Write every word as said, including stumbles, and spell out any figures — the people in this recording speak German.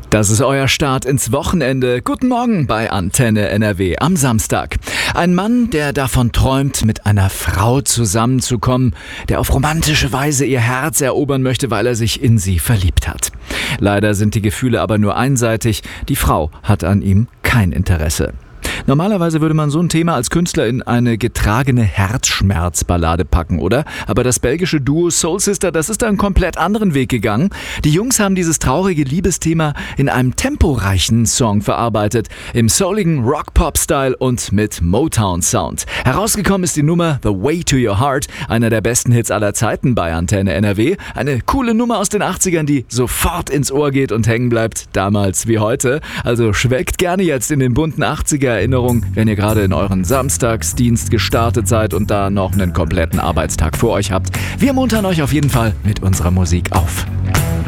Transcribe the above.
Das ist euer Start ins Wochenende. Guten Morgen bei Antenne N R W am Samstag. Ein Mann, der davon träumt, mit einer Frau zusammenzukommen, der auf romantische Weise ihr Herz erobern möchte, weil er sich in sie verliebt hat. Leider sind die Gefühle aber nur einseitig. Die Frau hat an ihm kein Interesse. Normalerweise würde man so ein Thema als Künstler in eine getragene Herzschmerzballade packen, oder? Aber das belgische Duo Soul Sister, das ist da einen komplett anderen Weg gegangen. Die Jungs haben dieses traurige Liebesthema in einem temporeichen Song verarbeitet, im souligen Rock-Pop-Style und mit Motown-Sound. Herausgekommen ist die Nummer The Way to Your Heart, einer der besten Hits aller Zeiten bei Antenne N R W. Eine coole Nummer aus den achtzigern, die sofort ins Ohr geht und hängen bleibt, damals wie heute. Also schwelgt gerne jetzt in den bunten achtziger Erinnerung, wenn ihr gerade in euren Samstagsdienst gestartet seid und da noch einen kompletten Arbeitstag vor euch habt. Wir muntern euch auf jeden Fall mit unserer Musik auf.